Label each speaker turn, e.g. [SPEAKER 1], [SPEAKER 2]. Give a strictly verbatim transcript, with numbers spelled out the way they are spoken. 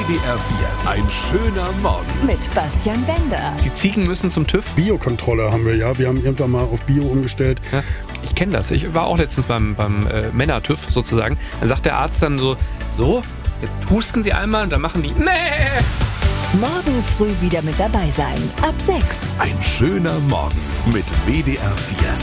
[SPEAKER 1] D R vier, ein schöner Morgen.
[SPEAKER 2] Mit Bastian Bender.
[SPEAKER 3] Die Ziegen müssen zum TÜV.
[SPEAKER 4] Biokontrolle haben wir ja. Wir haben irgendwann mal auf Bio umgestellt.
[SPEAKER 3] Ja, ich kenne das. Ich war auch letztens beim, beim äh, Männer-TÜV sozusagen. Da sagt der Arzt dann so, so, jetzt husten Sie einmal und dann machen die, nee.
[SPEAKER 2] Morgen früh wieder mit dabei sein. Ab sechs.
[SPEAKER 1] Ein schöner Morgen mit W D R vier.